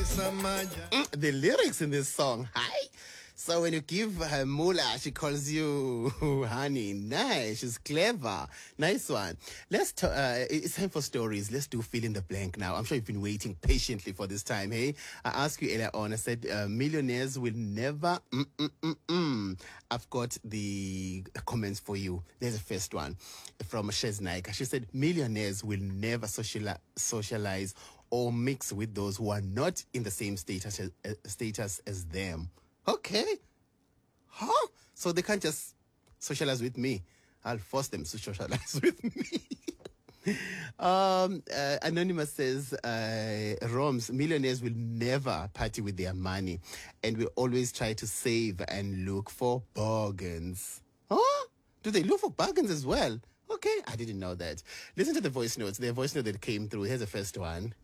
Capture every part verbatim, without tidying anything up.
Mm, the lyrics in this song, hi. So when you give her moolah, she calls you honey. Nice. She's clever. Nice one. Let's t- uh, it's time for stories. Let's do fill in the blank now. I'm sure you've been waiting patiently for this time. Hey, I asked you earlier on. I said uh, millionaires will never. Mm, mm, mm, mm. I've got the comments for you. There's the first one from Shez Naika. She said millionaires will never sociali- socialize or mix with those who are not in the same status as, uh, status as them. Okay. Huh? So they can't just socialize with me. I'll force them to socialize with me. um, uh, Anonymous says, uh, Roms, millionaires will never party with their money and will always try to save and look for bargains. Huh? Do they look for bargains as well? Okay, I didn't know that. Listen to the voice notes. The voice note that came through. Here's the first one.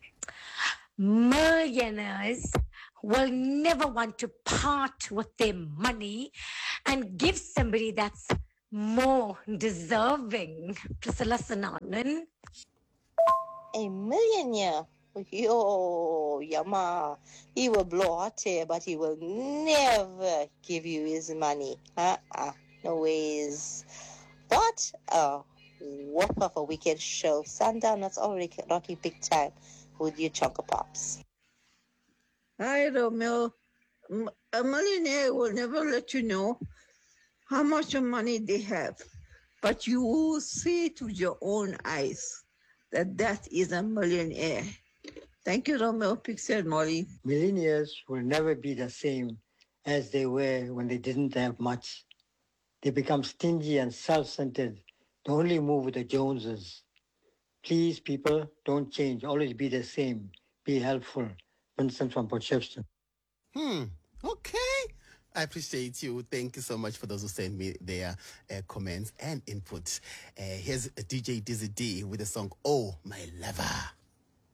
Millionaires will never want to part with their money and give somebody that's more deserving. Priscilla Sananan. A millionaire, yo, Yama, he will blow hot air, but he will never give you his money. Uh-uh, no ways. But, uh, what of a wicked show. Sundown, that's already rocking big time with your Chonka Pops. Hi, Romeo. A millionaire will never let you know how much money they have, but you will see it with your own eyes that that is a millionaire. Thank you, Romeo, Pixie, and Molly. Millionaires will never be the same as they were when they didn't have much. They become stingy and self-centered. They only move with the Joneses. Please, people, don't change. Always be the same. Be helpful. Vincent from Port Shepstone. Hmm. Okay. I appreciate you. Thank you so much for those who sent me their uh, comments and input. Uh, here's D J Dizzy D with the song, Oh, My Lover.